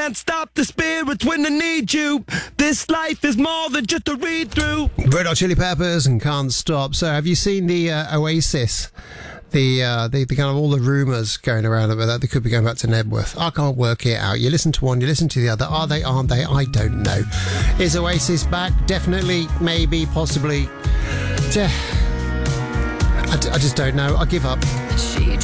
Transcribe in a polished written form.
can't stop the spirits when they need you. This life is more than just a read-through. Red Hot Chili Peppers and Can't Stop. So have you seen the Oasis? The kind of all the rumours going around about that they could be going back to Nebworth. I can't work it out. You listen to one, you listen to the other. Are they, aren't they? I don't know. Is Oasis back? Definitely, maybe, possibly. I just don't know. I give up. She